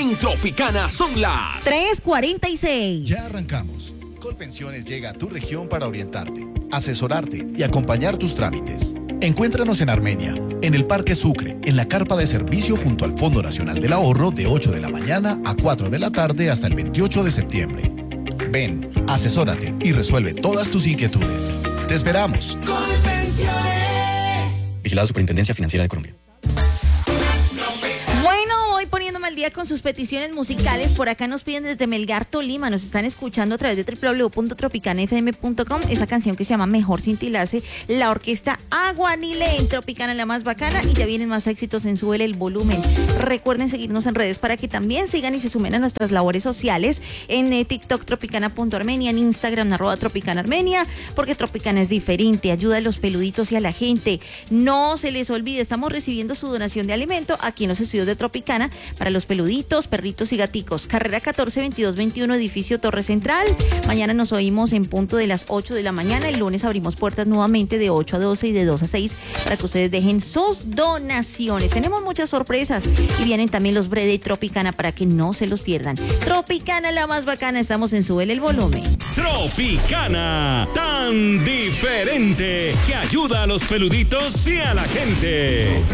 En Tropicana son las 3:46. Ya arrancamos. Colpensiones llega a tu región para orientarte, asesorarte y acompañar tus trámites. Encuéntranos en Armenia, en el Parque Sucre, en la carpa de servicio junto al Fondo Nacional del Ahorro de 8 de la mañana a 4 de la tarde hasta el 28 de septiembre. Ven, asesórate y resuelve todas tus inquietudes. ¡Te esperamos! Colpensiones. Vigilado Superintendencia Financiera de Colombia. Bueno, voy poniéndome al día con sus peticiones musicales. Por acá nos piden desde Melgar, Tolima. Nos están escuchando a través de www.tropicanafm.com. Esa canción que se llama Mejor Sin Ti la hace la orquesta Aguanile en Tropicana, la más bacana. Y ya vienen más éxitos en Súbele el Volumen. Recuerden seguirnos en redes para que también sigan y se sumen a nuestras labores sociales. En TikTok, tropicana.armenia. En Instagram, @tropicanaarmenia. Porque Tropicana es diferente. Ayuda a los peluditos y a la gente. No se les olvide, estamos recibiendo su donación de alimento aquí en los estudios de Tropicana para los peluditos, perritos y gaticos. Carrera 14 22 21, edificio Torre Central. Mañana nos oímos en punto de las 8 de la mañana. El lunes abrimos puertas nuevamente de 8 a 12 y de 2 a 6 para que ustedes dejen sus donaciones. Tenemos muchas sorpresas y vienen también los Bre de Tropicana para que no se los pierdan. Tropicana, la más bacana. Estamos en Súbele el Volumen. Tropicana, tan diferente que ayuda a los peluditos y a la gente.